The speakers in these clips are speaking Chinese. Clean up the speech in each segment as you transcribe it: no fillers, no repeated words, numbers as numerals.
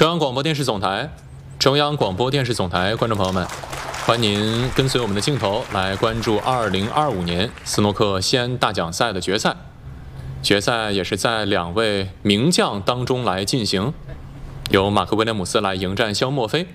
中央广播电视总台，中央广播电视总台观众朋友们，欢迎您跟随我们的镜头来关注2025年斯诺克西安大奖赛的决赛。决赛也是在2位名将当中来进行，由马克·威廉姆斯来迎战肖莫菲。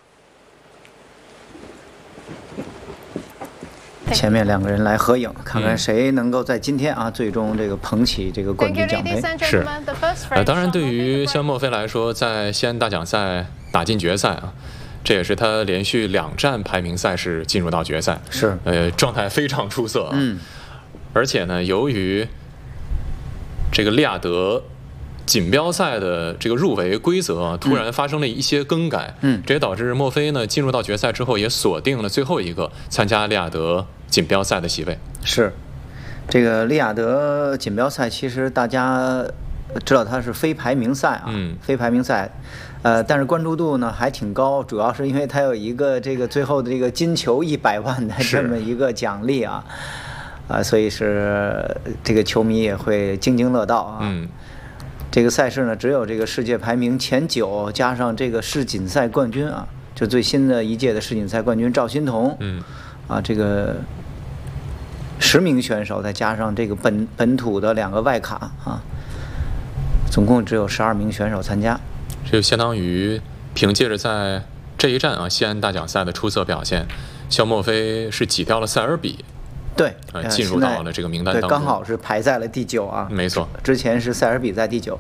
前面2个人来合影，看看谁能够在今天最终这个捧起这个冠军奖杯。 是，当然对于肖莫菲来说，在西安大奖赛打进决赛这也是他连续2站排名赛事进入到决赛， 是， 状态非常出色而且呢，由于这个利雅得锦标赛的这个入围规则突然发生了一些更改，这也导致莫菲呢进入到决赛之后也锁定了最后一个参加利雅得锦标赛的席位。 是，这个利雅得锦标赛其实大家知道它是非排名赛非排名赛，但是关注度呢还挺高，主要是因为它有一个这个最后的这个金球100万的这么一个奖励所以是这个球迷也会津津乐道这个赛事呢，只有这个世界排名前9加上这个世锦赛冠军就最新的一届的世锦赛冠军赵心童这个10名选手再加上这个本土的2个外卡总共只有12名选手参加。 这就相当于凭借着在这一站西安大奖赛的出色表现，肖莫菲是挤掉了塞尔比。 对， 进入到了这个名单当中， 对，刚好是排在了第9 没错， 之前是塞尔比在第9。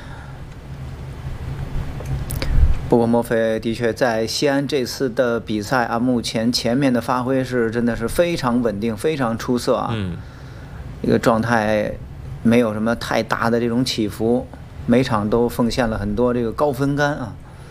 不过莫菲的确在西安这次的比赛目前前面的发挥是真的是非常稳定，非常出色这个状态没有什么太大的这种起伏，每场都奉献了很多这个高分杆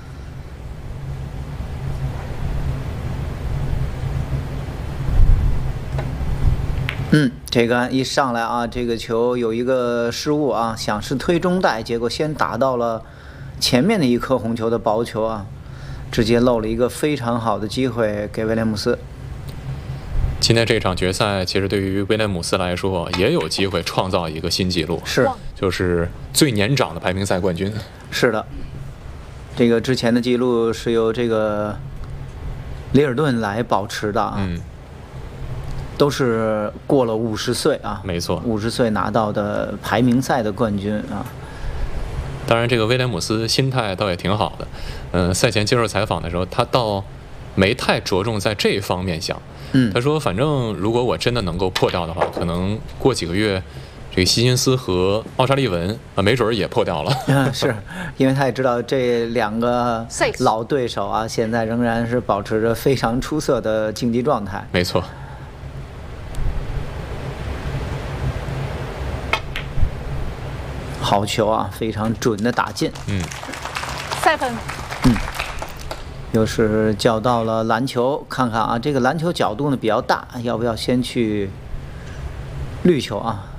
这个杆一上来这个球有一个失误想是推中带，结果先打到了前面的一颗红球的薄球直接漏了一个非常好的机会给威廉姆斯。 今天这场决赛其实对于威廉姆斯来说也有机会创造一个新纪录， 是， 就是最年长的排名赛冠军。 是的，这个之前的记录是由这个里尔顿来保持的都是过了50岁没错 ，50岁拿到的排名赛的冠军当然，这个威廉姆斯心态倒也挺好的。赛前接受采访的时候，他倒没太着重在这方面想。他说，反正如果我真的能够破掉的话，可能过几个月，这个希金斯和奥沙利文没准也破掉了。 是，因为他也知道这2个老对手现在仍然是保持着非常出色的竞技状态。 没错。 好球非常准的打进。 7。 又是叫到了篮球，看看这个篮球角度呢比较大，要不要先去绿球